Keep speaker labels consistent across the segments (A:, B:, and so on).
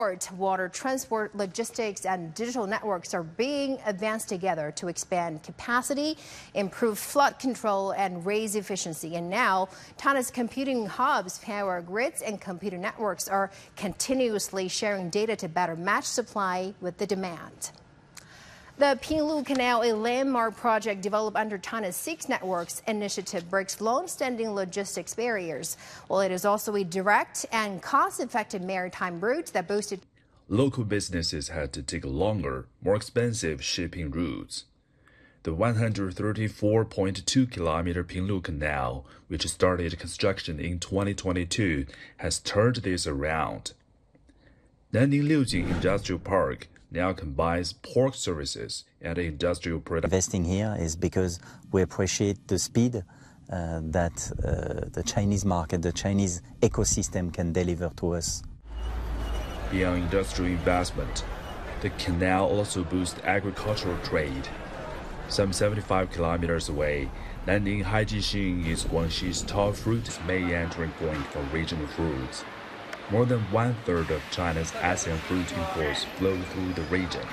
A: Water transport, logistics, and digital networks are being advanced together to expand capacity, improve flood control, and raise efficiency. And now, China's computing hubs, power grids, and computer networks are continuously sharing data to better match supply with the demand. The Pinglu Canal, a landmark project developed under China's Six Networks initiative, breaks long-standing logistics barriers. Well, it is also a direct and cost-effective maritime route that boosted.
B: Local businesses had to take longer, more expensive shipping routes. The 134.2-kilometer Pinglu Canal, which started construction in 2022, has turned this around. Nanning Liujing Industrial Park now combines port services and industrial production.
C: Investing here is because we appreciate the speed that the Chinese market, the Chinese ecosystem can deliver to us.
B: Beyond industrial investment, the canal also boosts agricultural trade. Some 75 kilometers away, Nanning Haijixing is Guangxi's top fruit main entry point for regional fruits. More than one-third of China's ASEAN fruit imports flow through the region.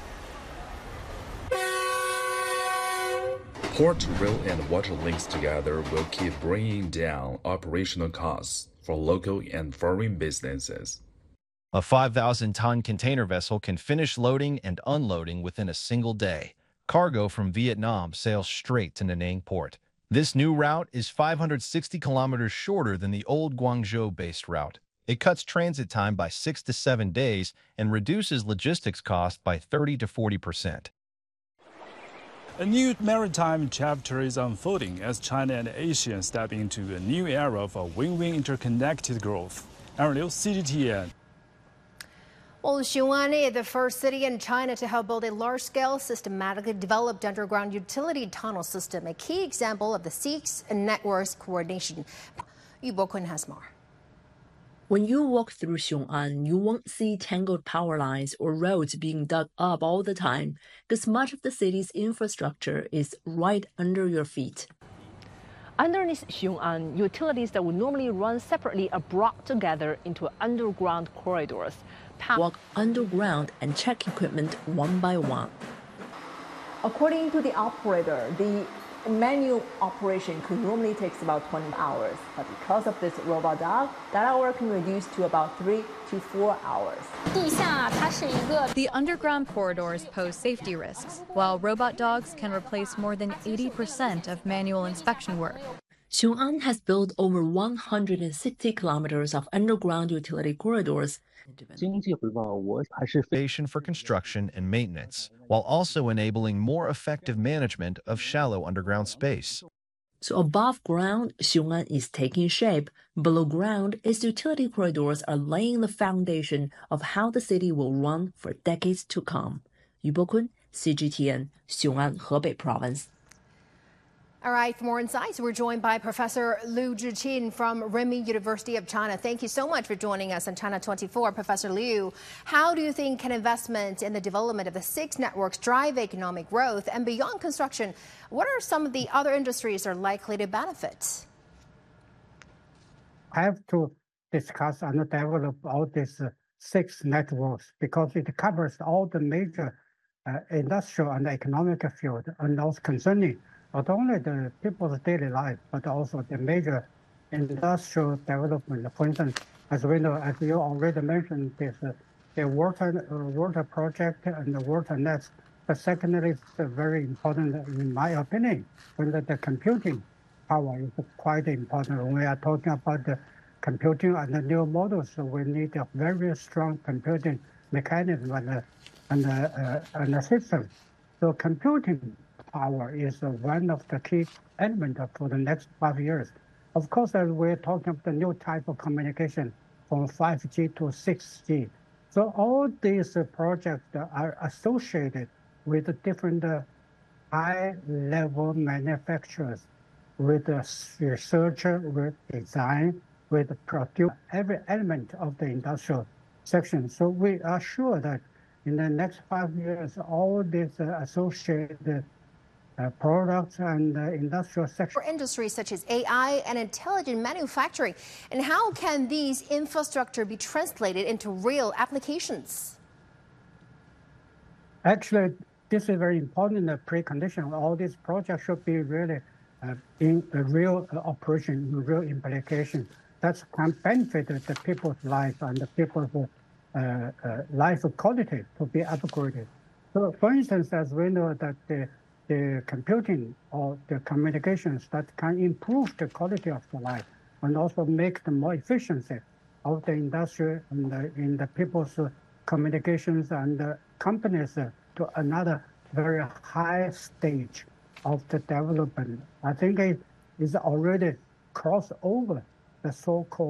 B: Port, rail, and water links together will keep bringing down operational costs for local and foreign businesses.
D: A 5,000-ton container vessel can finish loading and unloading within a single day. Cargo from Vietnam sails straight to Nanning Port. This new route is 560 kilometers shorter than the old Guangzhou-based route. It cuts transit time by 6 to 7 days and reduces logistics costs by 30 to 40%.
E: A new maritime chapter is unfolding as China and Asia step into a new era of a win-win interconnected growth. Aaron Liu, CGTN.
A: Well, Xiong'an is the first city in China to help build a large-scale, systematically developed underground utility tunnel system, a key example of the Six Networks coordination. Yu Bokun has more.
F: When you walk through Xiong'an, you won't see tangled power lines or roads being dug up all the time, because much of the city's infrastructure is right under your feet.
G: Underneath Xiong'an, utilities that would normally run separately are brought together into underground corridors.
F: Walk underground and check equipment one by one.
G: According to the operator, the manual operation could normally take about 20 hours, but because of this robot dog, that hour can reduce to about 3 to 4 hours.
H: The underground corridors pose safety risks, while robot dogs can replace more than 80% of manual inspection work.
F: Xiong'an has built over 160 kilometers of underground utility corridors
D: For construction and maintenance, while also enabling more effective management of shallow underground space.
F: So above ground, Xiong'an is taking shape. Below ground, its utility corridors are laying the foundation of how the city will run for decades to come. Yu Bokun, CGTN, Xiong'an, Hebei Province.
A: All right, for more insights, we're joined by Professor Liu Zhiqin from Renmin University of China. Thank you so much for joining us on China 24. Professor Liu, how do you think can investment in the development of the Six Networks drive economic growth? And beyond construction, what are some of the other industries that are likely to benefit?
I: I have to discuss and develop all these six networks because it covers all the major industrial and economic field and also concerning not only the people's daily life, but also the major industrial development. For instance, as we know, as you already mentioned, this the water project and the water nets. But secondly, it's very important, in my opinion, when the computing power is quite important. When we are talking about the computing and the new models, so we need a very strong computing mechanism and a system. So computing power is one of the key elements for the next 5 years. Of course, we're talking about the new type of communication from 5G to 6G. So all these projects are associated with different high-level manufacturers, with researcher, with design, with produce, every element of the industrial section. So we are sure that in the next 5 years, all these associated products and industrial sector.
A: For industries such as AI and intelligent manufacturing, and how can these infrastructure be translated into real applications?
I: Actually, this is very important precondition. All these projects should be really in a real operation, real implication. That can benefit the people's life and the people's life quality to be upgraded. So, for instance, as we know that the computing or the communications that can improve the quality of the life and also make the more efficiency of the industry and in the people's communications and companies to another very high stage of the development. I think it is already crossed over the so-called